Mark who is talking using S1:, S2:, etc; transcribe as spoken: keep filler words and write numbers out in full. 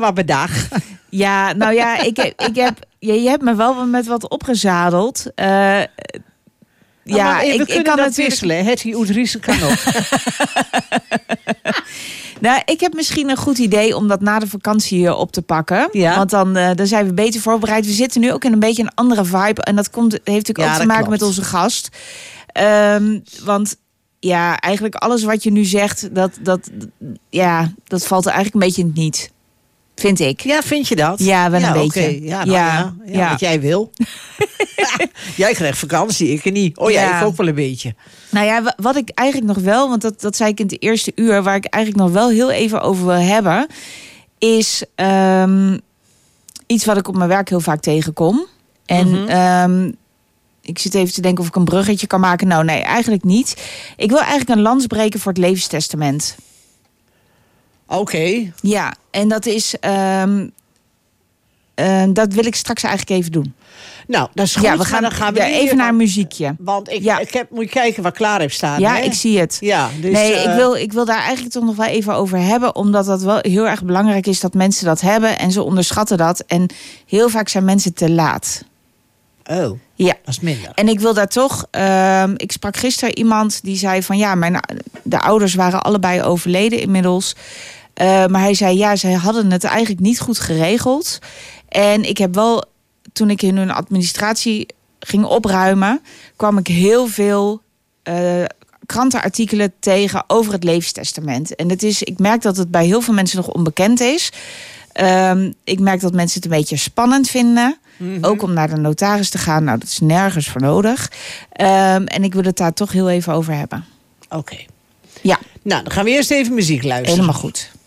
S1: maar bedag.
S2: Ja, nou ja, ik heb, ik heb, je, je hebt me wel met wat opgezadeld. Uh,
S1: Nou,
S2: ja,
S1: we
S2: ik,
S1: kunnen
S2: ik kan
S1: dat
S2: natuurlijk
S1: wisselen. Het hier Oedriese kan ook.
S2: Nou, ik heb misschien een goed idee om dat na de vakantie op te pakken.
S1: Ja.
S2: Want dan, uh, dan zijn we beter voorbereid. We zitten nu ook in een beetje een andere vibe. En dat komt, heeft natuurlijk
S1: Ja,
S2: ook te
S1: dat
S2: maken
S1: klopt.
S2: met onze gast. Um, want ja, eigenlijk alles wat je nu zegt, dat, dat, ja, dat valt er eigenlijk een beetje in het niet. Vind ik.
S1: Ja, vind je dat?
S2: Ja, wel een
S1: ja,
S2: beetje.
S1: Okay. Ja, nou,
S2: Ja,
S1: ja. Ja,
S2: ja.
S1: wat jij wil. Jij krijgt vakantie, ik niet. Oh ja,
S2: Ja.
S1: ik ook wel een beetje.
S2: Nou ja, wa- wat ik eigenlijk nog wel, want dat, dat zei ik in het eerste uur, waar ik eigenlijk nog wel heel even over wil hebben, is um, iets wat ik op mijn werk heel vaak tegenkom. En
S1: Mhm.
S2: um, ik zit even te denken of ik een bruggetje kan maken. Nou, nee, eigenlijk niet. Ik wil eigenlijk een lans breken voor het levenstestament.
S1: Oké. Okay.
S2: Ja, en dat is, um, uh, dat wil ik straks eigenlijk even doen.
S1: Nou, dat is goed.
S2: Ja, we gaan,
S1: dan gaan we
S2: ja,
S1: nu
S2: even
S1: weer-
S2: naar een muziekje.
S1: Want ik,
S2: Ja.
S1: ik heb, moet je kijken waar klaar heeft staan.
S2: Ja,
S1: hè?
S2: ik zie het.
S1: Ja, dus,
S2: nee,
S1: uh,
S2: ik, wil, ik wil daar eigenlijk toch nog wel even over hebben. Omdat dat wel heel erg belangrijk is dat mensen dat hebben. En ze onderschatten dat. En heel vaak zijn mensen te laat.
S1: Oh,
S2: Ja.
S1: dat is minder.
S2: En ik wil daar toch... Uh, ik sprak gisteren iemand die zei van... Ja, mijn, de ouders waren allebei overleden inmiddels. Uh, maar hij zei, ja, zij hadden het eigenlijk niet goed geregeld. En ik heb wel... Toen ik in hun administratie ging opruimen, kwam ik heel veel uh, krantenartikelen tegen over het levenstestament. En het is, ik merk dat het bij heel veel mensen nog onbekend is. Um, ik merk dat mensen het een beetje spannend vinden. Mm-hmm. Ook om naar de notaris te gaan. Nou, dat is nergens voor nodig. Um, en ik wil het daar toch heel even over hebben.
S1: Oké. Okay.
S2: Ja.
S1: Nou, dan gaan we eerst even muziek luisteren.
S2: Helemaal goed.